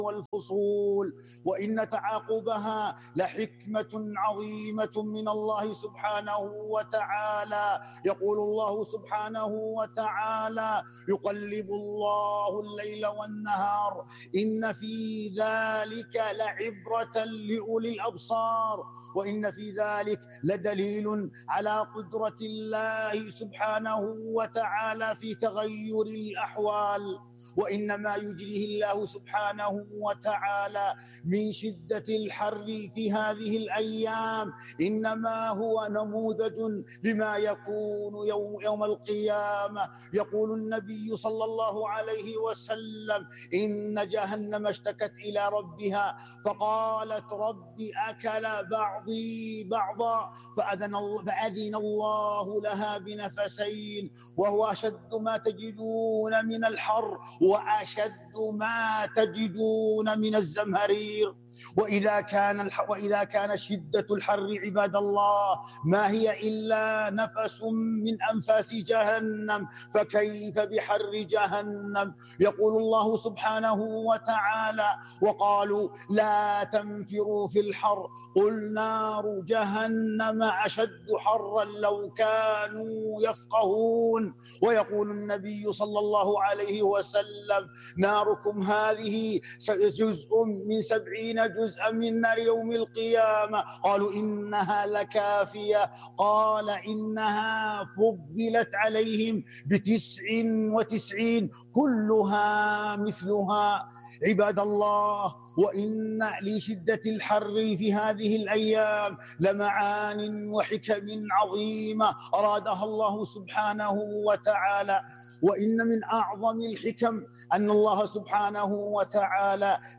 والفصول، وإن تعاقبها لحكمة عظيمة من الله سبحانه وتعالى. يقول الله سبحانه وتعالى: يقلب الله الليل والنهار إن في ذلك لعبرة لأولي الأبصار، وإن في ذلك لدليل على قدرة الله سبحانه وتعالى في تغير الأحوال. وإنما يجريه الله سبحانه وتعالى من شدة الحر في هذه الأيام إنما هو نموذج لما يكون يوم القيامة. يقول النبي صلى الله عليه وسلم: إن جهنم اشتكت إلى ربها فقالت: رب أكل بعضي بعضا، فأذن الله لها بنفسين، وهو أشد ما تجدون من الحر وأشد ما تجدون من الزمهرير. وإذا كان شدة الحر عباد الله ما هي إلا نفس من أنفاس جهنم، فكيف بحر جهنم؟ يقول الله سبحانه وتعالى: وقالوا لا تنفروا في الحر قل نار جهنم أشد حرا لو كانوا يفقهون. ويقول النبي صلى الله عليه وسلم: ناركم هذه جزء من 70 جزءا من نار يوم القيامة. قالوا إنها لكافية، قال إنها فضلت عليهم ب99 كلها مثلها. عباد الله، وإن لشدة الحر في هذه الأيام لمعان وحكم عظيمة أرادها الله سبحانه وتعالى. وإن من أعظم الحكم أن الله سبحانه وتعالى